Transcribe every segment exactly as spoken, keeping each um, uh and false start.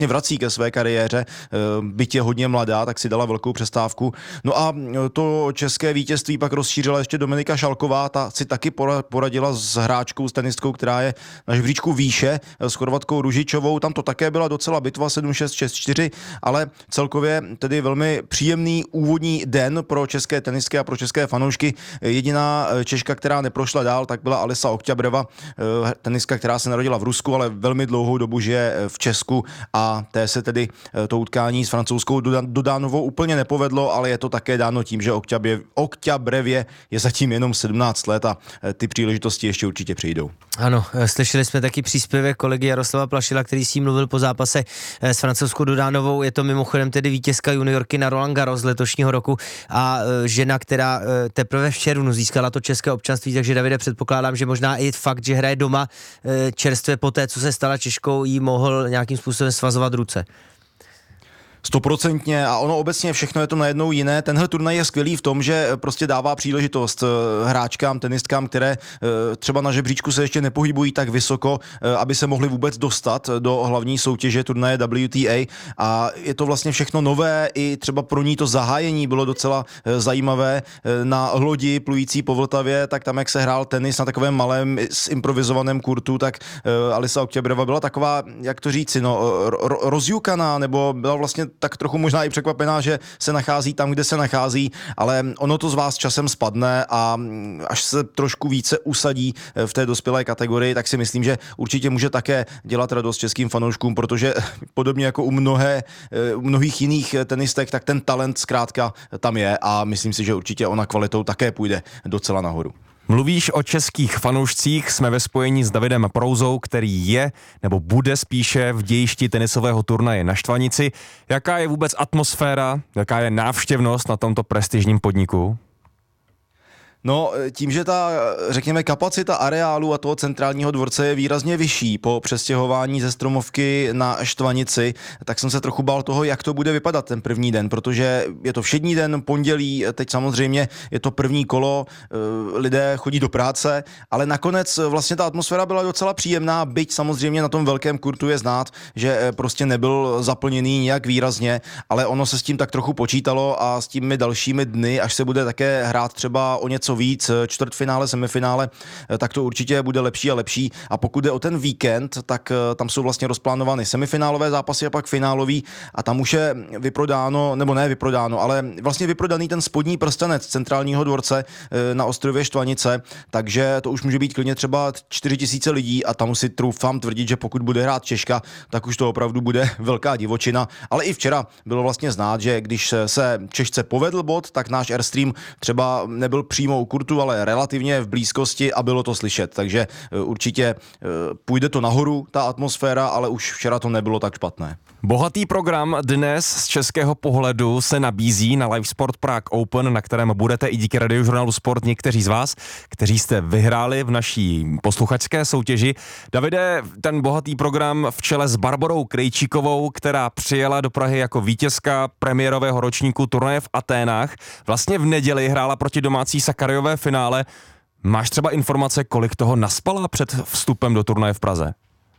vrací ke své kariéře, byť je hodně mladá, tak si dala velkou přestávku. No a to české vítězství pak rozšířila ještě Dominika Šalková, ta si taky poradila s hráčkou, s tenistkou, která je na žebříčku výše, s Chorvatkou Ružičovou, tam to také byla docela bitva sedm šest šest čtyři, ale celkově tedy velmi příjemný úvodní den pro české tenistky a pro české fanoušky. Jediná Češka, která neprošla dál, tak byla Alisa Okťabreva, tenistka, která se narodila v Rusku, ale velmi dlouhou dobu žije v Česku a té se tedy to utkání s francouzskou Dodánovou úplně nepovedlo, ale je to také dáno tím, že Okťabrevě je zatím jenom sedmnáct let a ty příležitosti ještě určitě přijdou. Ano, slyšeli jsme taky příspěvek kolegy Jaroslava Plašila, který s ním mluvil po zápase s francouzskou Dodánovou. Je to mimochodem tedy vítězka juniorky na Roland Garros letošního roku a žena, která teprve v červnu získala to české občanství, takže Davide, předpokládám, že možná i fakt, že hraje doma čerstvě poté, co se stala Češkou, jí mohl nějakým způsobem svazovat ruce. Stoprocentně a ono obecně všechno je to najednou jiné. Tenhle turnaj je skvělý v tom, že prostě dává příležitost hráčkám, tenistkám, které třeba na žebříčku se ještě nepohybují tak vysoko, aby se mohli vůbec dostat do hlavní soutěže turnaje W T A a je to vlastně všechno nové, i třeba pro ní to zahájení bylo docela zajímavé. Na lodi plující po Vltavě, tak tam, jak se hrál tenis na takovém malém zimprovizovaném kurtu, tak Alisa Okťabreva byla taková, jak to říci, no, rozjukaná, nebo byla vlastně tak trochu možná i překvapená, že se nachází tam, kde se nachází, ale ono to z vás časem spadne a až se trošku více usadí v té dospělé kategorii, tak si myslím, že určitě může také dělat radost českým fanouškům, protože podobně jako u mnohé, u mnohých jiných tenistek, tak ten talent zkrátka tam je a myslím si, že určitě ona kvalitou také půjde docela nahoru. Mluvíš o českých fanoušcích, jsme ve spojení s Davidem Prouzou, který je nebo bude spíše v dějišti tenisového turnaje na Štvanici. Jaká je vůbec atmosféra, jaká je návštěvnost na tomto prestižním podniku? No, tím, že ta, řekněme, kapacita areálu a toho centrálního dvorce je výrazně vyšší po přestěhování ze Stromovky na Štvanici, tak jsem se trochu bál toho, jak to bude vypadat ten první den, protože je to všední den, pondělí, teď samozřejmě je to první kolo, lidé chodí do práce, ale nakonec vlastně ta atmosféra byla docela příjemná, byť samozřejmě na tom velkém kurtu je znát, že prostě nebyl zaplněný nějak výrazně, ale ono se s tím tak trochu počítalo a s těmi dalšími dny, až se bude také hrát třeba o něco víc, čtvrtfinále, semifinále, tak to určitě bude lepší a lepší. A pokud jde o ten víkend, tak tam jsou vlastně rozplánovány semifinálové zápasy a pak finálový a tam už je vyprodáno, nebo ne vyprodáno, ale vlastně vyprodaný ten spodní prstenec centrálního dvorce na ostrově Štvanice, takže to už může být klidně třeba čtyři tisíce lidí a tam si troufám tvrdit, že pokud bude hrát Češka, tak už to opravdu bude velká divočina. Ale i včera bylo vlastně znát, že když se Češce povedl bod, tak náš Airstream třeba nebyl přímo u kurtu, ale relativně v blízkosti a bylo to slyšet. Takže určitě půjde to nahoru, ta atmosféra, ale už včera to nebylo tak špatné. Bohatý program dnes z českého pohledu se nabízí na Live Sport Prague Open, na kterém budete i díky radiožurnálu Sport někteří z vás, kteří jste vyhráli v naší posluchačské soutěži. Davide, ten bohatý program v čele s Barborou Krejčíkovou, která přijela do Prahy jako vítězka premiérového ročníku turnaje v Aténách, vlastně v neděli hrála proti domácí Sakarajové finále. Máš třeba informace, kolik toho naspala před vstupem do turnaje v Praze?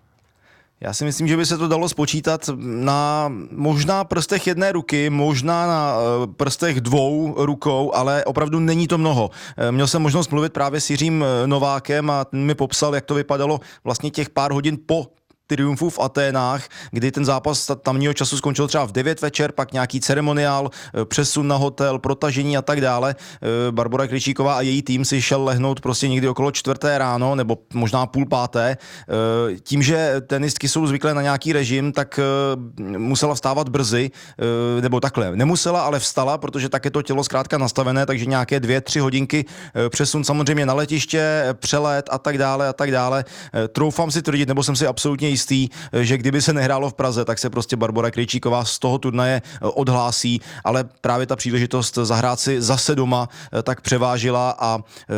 Já si myslím, že by se to dalo spočítat na možná prstech jedné ruky, možná na prstech dvou rukou, ale opravdu není to mnoho. Měl jsem možnost mluvit právě s Jiřím Novákem a ten mi popsal, jak to vypadalo vlastně těch pár hodin po triumfu v Aténách, kdy ten zápas tamního času skončil třeba v devět večer, pak nějaký ceremoniál, přesun na hotel, protažení a tak dále. Barbora Krejčíková a její tým si šel lehnout prostě někdy okolo čtvrté ráno, nebo možná půl páté. Tím, že tenistky jsou zvyklé na nějaký režim, tak musela vstávat brzy, nebo takhle, nemusela, ale vstala, protože tak je to tělo zkrátka nastavené, takže nějaké dvě, tři hodinky přesun samozřejmě na letiště, přelet a tak dále a tak dále. Troufám si tvrdit, nebo jsem si absolutně jistý, že kdyby se nehrálo v Praze, tak se prostě Barbora Krejčíková z toho turnaje odhlásí, ale právě ta příležitost zahrát si zase doma tak převážila a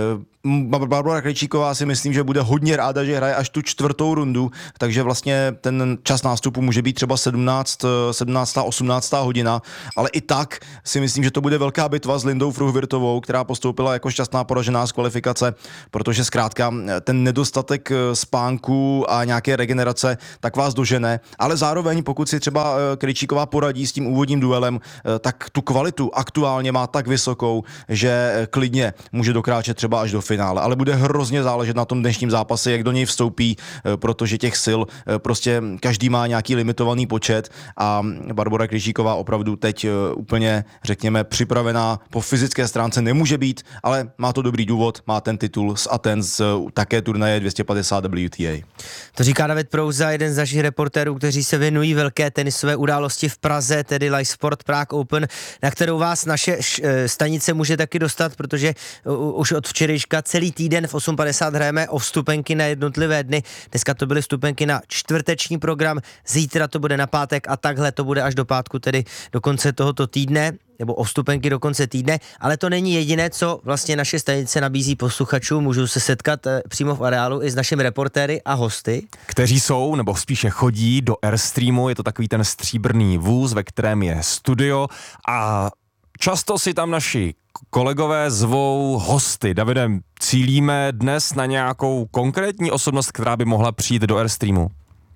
Barbora Krejčíková si myslím, že bude hodně ráda, že hraje až tu čtvrtou rundu, takže vlastně ten čas nástupu může být třeba sedmnáct, sedmnáct, osmnáct hodina, ale i tak si myslím, že to bude velká bitva s Lindou Fruhvirtovou, která postoupila jako šťastná poražená z kvalifikace, protože zkrátka ten nedostatek spánku a nějaké regenerace tak vás dožene, ale zároveň pokud si třeba Krejčíková poradí s tím úvodním duelem, tak tu kvalitu aktuálně má tak vysokou, že klidně může dokráčet třeba až do finále, ale bude hrozně záležet na tom dnešním zápase, jak do něj vstoupí, protože těch sil prostě každý má nějaký limitovaný počet a Barbora Krejčíková opravdu teď úplně, řekněme, připravená po fyzické stránce nemůže být, ale má to dobrý důvod, má ten titul z Aten z také turnaje dvě stě padesát W T A. To říká David Prouza, jeden z našich reportérů, kteří se věnují velké tenisové události v Praze, tedy Live Sport Prague Open, na kterou vás naše stanice může taky dostat, protože už od včerejška celý týden v osm padesát hrajeme o vstupenky na jednotlivé dny. Dneska to byly vstupenky na čtvrteční program, zítra to bude na pátek a takhle to bude až do pátku, tedy do konce tohoto týdne, nebo o vstupenky do konce týdne, ale to není jediné, co vlastně naše stanice nabízí posluchačům. Můžou se setkat e, přímo v areálu i s našimi reportéry a hosty. Kteří jsou, nebo spíše chodí do Airstreamu, je to takový ten stříbrný vůz, ve kterém je studio a často si tam naši kolegové zvou hosty. Davidem, cílíme dnes na nějakou konkrétní osobnost, která by mohla přijít do Airstreamu?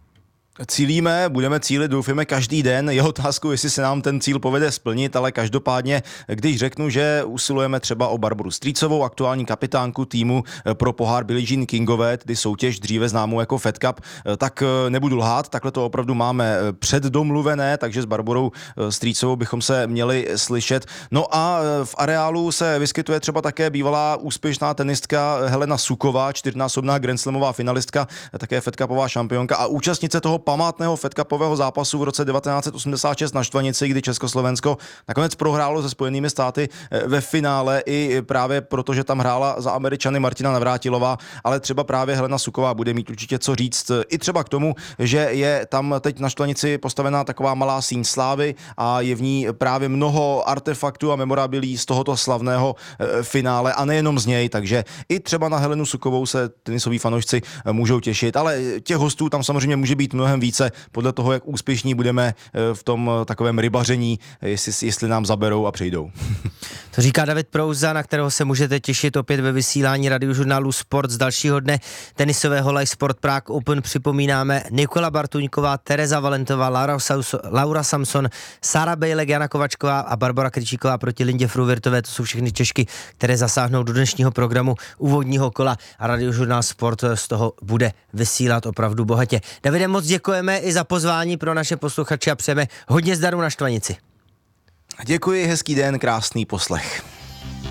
Cílíme, budeme cílit, doufáme každý den. Je otázkou, jestli se nám ten cíl povede splnit, ale každopádně, když řeknu, že usilujeme třeba o Barboru Strýcovou, aktuální kapitánku týmu pro pohár Billie Jean Kingové, tedy soutěž dříve známou jako Fed Cup, tak nebudu lhát, takhle to opravdu máme předdomluvené, takže s Barborou Strýcovou bychom se měli slyšet. No a v areálu se vyskytuje třeba také bývalá úspěšná tenistka Helena Suková, čtyřnásobná Grand Slamová finalistka, také Fed Cupová šampionka a účastnice toho památného Fed Cupového zápasu v roce devatenáct set osmdesát šest na Štvanici, kdy Československo nakonec prohrálo se Spojenými státy ve finále i právě proto, že tam hrála za Američany Martina Navrátilová, ale třeba právě Helena Suková bude mít určitě co říct i třeba k tomu, že je tam teď na Štvanici postavená taková malá síň slávy a je v ní právě mnoho artefaktů a memorabilí z tohoto slavného finále a nejenom z něj, takže i třeba na Helenu Sukovou se tenisoví fanoušci můžou těšit, ale těch hostů tam samozřejmě může být mnohem více podle toho, jak úspěšní budeme v tom takovém rybaření, jestli, jestli nám zaberou a přejdou. To říká David Prouza, na kterého se můžete těšit opět ve vysílání radiožurnálu Sport z dalšího dne tenisového Live Sport Prague Open. Připomínáme Nikola Bartuňková, Tereza Valentová, Laura, Sauso, Laura Samson, Sara Bejlek, Jana Kovačková a Barbora Krejčíková proti Lindě Fruhvirtové. To jsou všechny Češky, které zasáhnou do dnešního programu úvodního kola a radiožurnál Sport z toho bude vysílat opravdu bohatě. Davide, moc děkujeme i za pozvání pro naše posluchače a přejeme hodně zdaru na Štvanici. Děkuji, hezký den, krásný poslech.